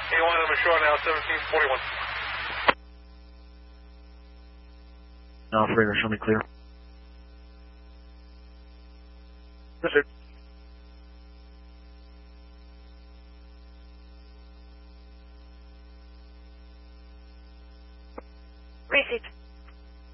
A1, I'm ashore now, 1741. Operator, show me clear. Yes, sir. Received.